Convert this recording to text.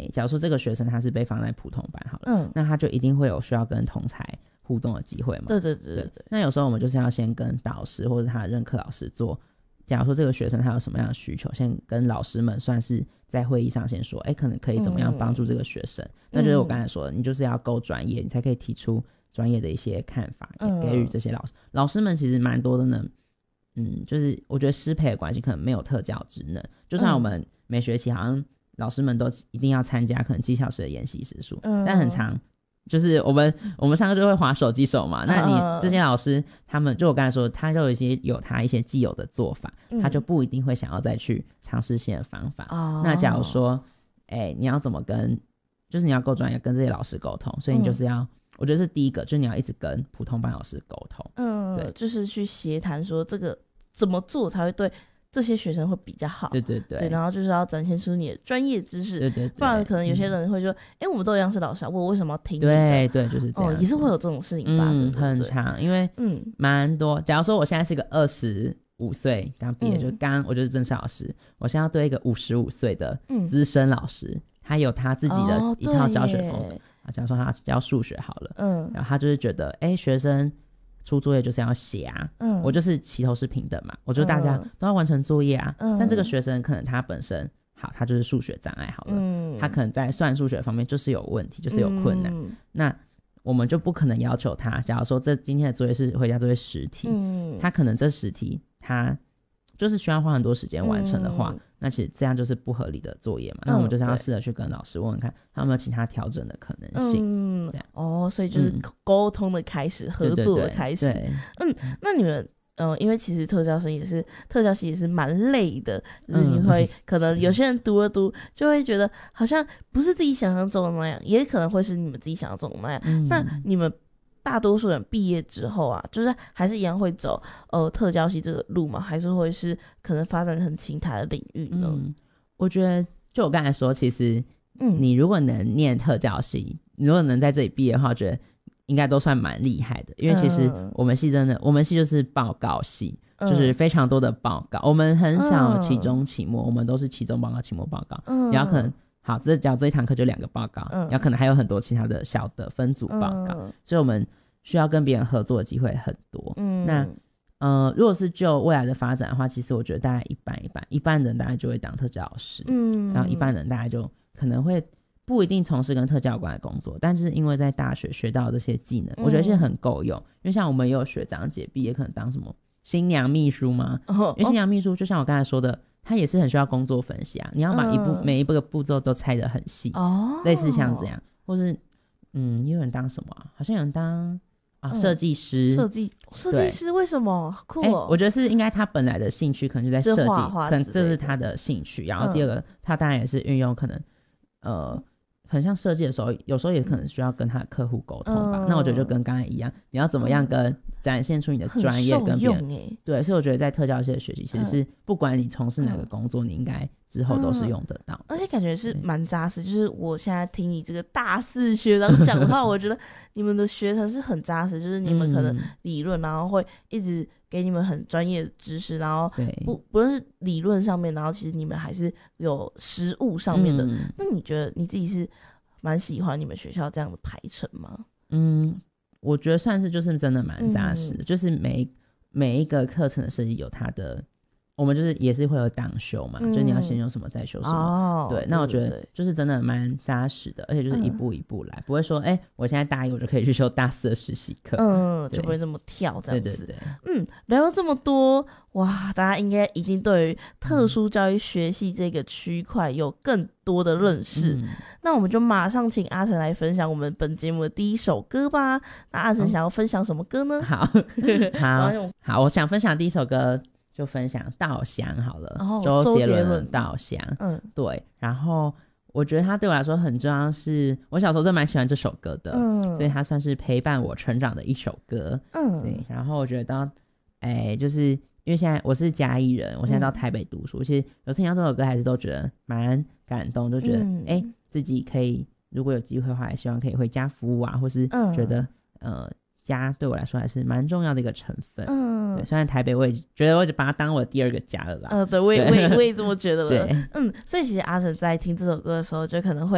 假如说这个学生他是被放在普通班好了，那他就一定会有需要跟同侪互动的机会嘛。 对， 那有时候我们就是要先跟导师或者他的任课老师做，假如说这个学生他有什么样的需求，先跟老师们算是在会议上先说，可能可以怎么样帮助这个学生。那就是我刚才说的，你就是要够专业，你才可以提出专业的一些看法，给予这些老师。老师们其实蛮多的呢，就是我觉得师培的关系可能没有特教职能，就算我们每学期好像老师们都一定要参加可能几小时的研习时数，但很长。就是我们上课就会滑手机手嘛，那你这些老师他们就我刚才说，他就有他一些既有的做法，他就不一定会想要再去尝试新的方法。那假如说你要怎么跟，就是你要够专业跟这些老师沟通，所以你就是要我觉得是第一个，就是你要一直跟普通班老师沟通，对， 就是去协谈说这个怎么做才会对这些学生会比较好。 对， 然后就是要展现出你的专业知识，对，不然可能有些人会说我们都一样是老师，我为什么要听你的？ 对，就是这样， 也是会有这种事情发生， 很长，因为蛮多。假如说我现在是个25岁刚毕业，我就是正式老师，我现在要对一个55岁的资深老师，他有他自己的一套教学风格。假如说他教数学好了，然后他就是觉得学生出作业就是要写啊，我就是齐头是平等嘛，我觉得大家都要完成作业啊，但这个学生可能他本身好，他就是数学障碍好了，他可能在算数学方面就是有问题，就是有困难，那我们就不可能要求他，假如说今天的作业是回家作业10题，他可能这10题他就是需要花很多时间完成的话，那其实这样就是不合理的作业嘛，那我们就是要试着去跟老师问问看他有没有其他调整的可能性，这样所以就是沟通的开始，合作的开始。那你们因为其实特教系也是蛮累的，就是你会可能有些人读了读就会觉得好像不是自己想象中的那样，也可能会是你们自己想象中的那样，那你们大多数人毕业之后啊，就是还是一样会走特教系这个路吗？还是会是可能发展成其他的领域呢？ 我觉得就我刚才说，其实你如果能念特教系，你如果能在这里毕业的话，我觉得应该都算蛮厉害的，因为其实我们系我们系就是报告系，就是非常多的报告，我们很少期中期末，我们都是期中报告期末报告，然后可能好这一堂课就2个报告，然后可能还有很多其他的小的分组报告，所以我们需要跟别人合作的机会很多。那如果是就未来的发展的话，其实我觉得大概一半人大概就会当特教老师，然后一半人大概就可能会不一定从事跟特教有关的工作，但是因为在大学学到这些技能，我觉得是很够用。因为像我们也有学长姐毕业可能当什么新娘秘书嘛，因为新娘秘书就像我刚才说的，他也是很需要工作分析啊，你要把每一步的步骤都拆得很细，类似像这样，或是也有人当什么好像有人当设计师，设计师为什么酷我觉得是应该他本来的兴趣可能就在设计，可能这是他的兴趣，然后第二个他当然也是运用可能很像设计的时候，有时候也可能需要跟他的客户沟通吧，那我觉得就跟刚才一样，你要怎么样展现出你的专业跟别人，对，所以我觉得在特教系的学习其实是不管你从事哪个工作，你应该之后都是用得到，而且感觉是蛮扎实，就是我现在听你这个大4学长讲的话我觉得你们的学程是很扎实，就是你们可能理论然后会一直给你们很专业的知识，然后不论是理论上面，然后其实你们还是有实务上面的，那你觉得你自己是蛮喜欢你们学校这样的排程吗？我觉得算是就是真的蛮扎实的，就是每一个课程的设计有它的，我们就是也是会有党修嘛，就是你要先用什么再修什么，对，那我觉得就是真的蛮扎实的，而且就是一步一步来，不会说我现在大1我就可以去修大4的实习课，就不会那么跳这样子，对，聊了这么多，哇，大家应该一定对于特殊教育学系这个区块有更多的认识，那我们就马上请阿成来分享我们本节目的第一首歌吧。那阿成想要分享什么歌呢？好，我想分享第一首歌就分享《稻香》好了，周杰伦的《稻香》，对，然后我觉得他对我来说很重要，是我小时候真的蛮喜欢这首歌的，所以他算是陪伴我成长的一首歌，对，然后我觉得就是因为现在我是嘉义人，我现在到台北读书，其实有听到这首歌还是都觉得蛮感动，就觉得自己可以如果有机会的话也希望可以回家服务啊，或是觉得家对我来说还是蛮重要的一个成分，对，虽然台北我也觉得我就把它当我的第2个家了啦，对，我也这么觉得了，对，所以其实阿成在听这首歌的时候就可能会